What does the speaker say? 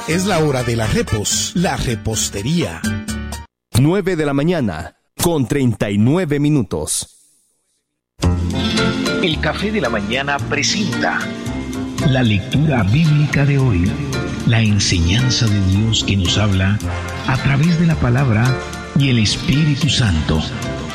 Es la hora de la repos, la repostería. 9 de la mañana, con 39 minutos. El Café de la Mañana presenta la lectura bíblica de hoy, la enseñanza de Dios que nos habla a través de la palabra y el Espíritu Santo.